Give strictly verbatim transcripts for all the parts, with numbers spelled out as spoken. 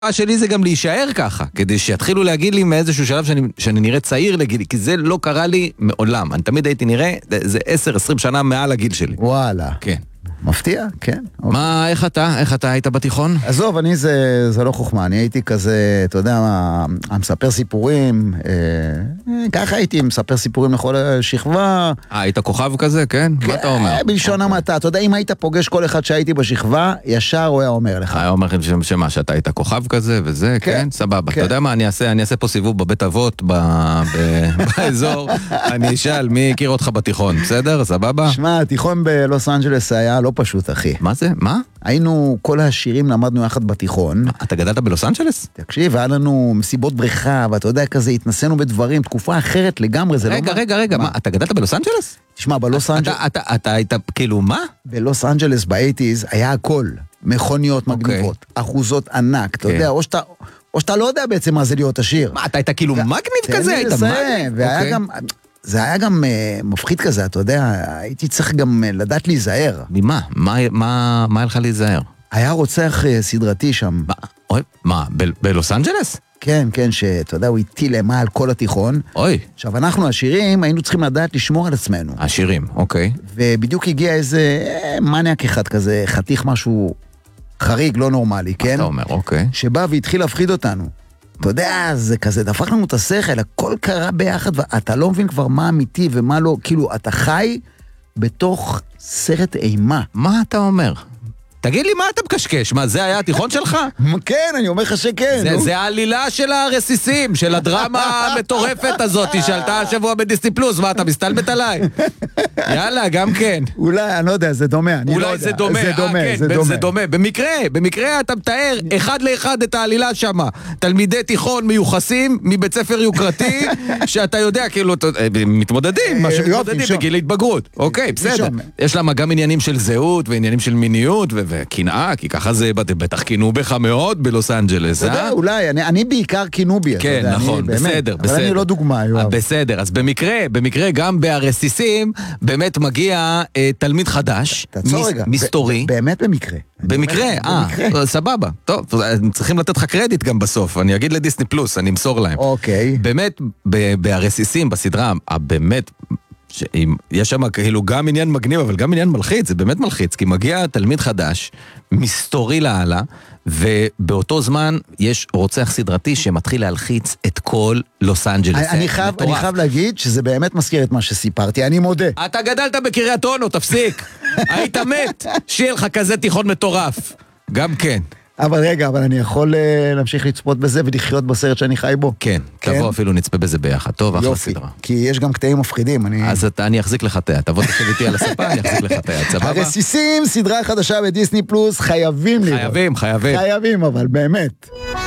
שלי זה גם להישאר ככה, כדי שיתחילו להגיד לי מאיזשהו שלב שאני, שאני נראה צעיר לגילי, כי זה לא קרה לי מעולם. אני תמיד הייתי נראה, זה עשר עשרים שנה מעל הגיל שלי. וואלה. כן. מפתיע, כן. מה, איך אתה? איך אתה היית בתיכון? עזוב, אני זה, זה לא חוכמה, אני הייתי כזה, אתה יודע מה, מספר סיפורים, אה, ככה הייתי מספר סיפורים לכל השכבה. אה, היית כוכב כזה, כן? מה אתה אומר? בלשון המעטה, אתה יודע, אם היית פוגש כל אחד שהייתי בשכבה, ישר הוא היה אומר לך. היה אומר לכם שמה, שאתה היית כוכב כזה וזה, כן? סבבה. אתה יודע מה, אני אעשה, אני אעשה פה סיבוב בבית אבות, באזור, אני אשאל מי הכיר אותך בתיכון, בסדר? סבבה? שמע, התיכון בלוס אנג'לס היה לא פשוט, אחי. מה זה? מה? היינו, כל השירים למדנו יחד בתיכון. אתה גדלת בלוס אנג'לס? תקשיב, היה לנו מסיבות בריכה, ואתה יודע, כזה, התנסינו בדברים, תקופה אחרת לגמרי, זה לא... רגע, רגע, רגע, מה? אתה גדלת בלוס אנג'לס? תשמע, בלוס אנג'לס... אתה היית, כאילו, מה? בלוס אנג'לס, ב-שמונים היה הכל. מכוניות מגניבות, אחוזות ענק, אתה יודע, או שאתה... או שאתה לא יודע בעצם מה זה להיות עשיר. מה, אתה היית כאילו מגניב כזה? היית מגניב? והיה גם... זה היה גם uh, מפחיד כזה, אתה יודע, הייתי צריך גם uh, לדעת להיזהר. ממה? מה, מה, מה היה לך להיזהר? היה רוצח uh, סדרתי שם. מה? אוי, מה, ב- בלוס אנג'לס? כן, כן, שאתה יודע, הוא הטיל אימה על כל התיכון. אוי. עכשיו, אנחנו השירים, היינו צריכים לדעת לשמור על עצמנו. השירים, אוקיי. ובדיוק הגיע איזה uh, מניאק אחד כזה, חתיך משהו חריג, לא נורמלי, כן? אתה אומר, אוקיי. שבא והתחיל להפחיד אותנו. אתה יודע, זה כזה, דפק לנו את השכל, הכל קרה ביחד, ואתה לא מבין כבר מה אמיתי ומה לא, כאילו, אתה חי בתוך סרט אימה. מה אתה אומר? תגיד לי, מה אתה מקשקש? מה, זה היה התיכון שלך? כן, אני אומר לך שכן. זה, זה העלילה של הרסיסים, של הדרמה המטורפת הזאת, שעלתה השבוע בדיסני פלוס, מה, אתה מסתלבט עליי? יאללה, גם כן. אולי, אני לא יודע, זה דומה, אני לא יודע. אולי זה דומה, זה דומה, אה, כן, זה דומה. זה דומה. במקרה, במקרה אתה מתאר אחד לאחד את העלילה שם. תלמידי תיכון מיוחסים מבית ספר יוקרתי, שאתה יודע, כאילו, מתמודדים, מה שמתמודדים בגיל התבגרות. אוקיי, בסדר. יש להם גם עניינים של זהות ועניינים של מיניות וקנאה, כי ככה זה בטח קינו בך מאוד בלוס אנג'לס, אה? אולי, אני בעיקר קינו בי. כן, נכון, בסדר, בסדר. אבל אני לא דוגמה, יואב. בסדר, אז במקרה, במקרה גם בהרסיסים, באמת מגיע תלמיד חדש, מסתורי. באמת במקרה. במקרה, אה, סבבה. טוב, צריכים לתת לך קרדיט גם בסוף, אני אגיד לדיסני פלוס, אני אמסור להם. אוקיי. באמת, בהרסיסים, בסדרה, באמת... יש שם כאילו גם עניין מגניב, אבל גם עניין מלחיץ, זה באמת מלחיץ, כי מגיע תלמיד חדש, מסתורי לעלה, ובאותו זמן יש רוצח סדרתי שמתחיל להלחיץ את כל לוס אנג'לס. אני חייב, אני חייב להגיד שזה באמת מזכיר את מה שסיפרתי, אני מודה. אתה גדלת בקריית אונו, תפסיק. היית מת, שיהיה לך כזה תיכון מטורף. גם כן. אבל רגע, אבל אני יכול uh, להמשיך לצפות בזה ולחיות בסרט שאני חי בו. כן, כן? תבוא אפילו נצפה בזה ביחד. טוב, אחלה סדרה. כי יש גם קטעים מפחידים. אני... אז אתה, אני אחזיק לך תיעד. תבוא תשב איתי על הספה, אני אחזיק לך תיעד. סבבה? הרסיסים, סדרה חדשה בדיסני פלוס, חייבים לראות. חייבים, חייבים. חייבים, אבל באמת.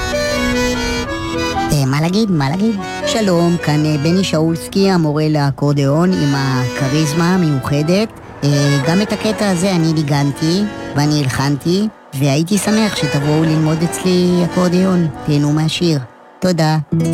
מה להגיד, מה להגיד? שלום, כאן בני שאולסקי, המורה לאקורדיאון עם הקריזמה המיוחדת. גם את הקטע הזה אני ניגנתי ואני הלחנתי. והייתי שמח שתבואו ללמוד אצלי אקורדיון, תהנו מהשיר. תודה.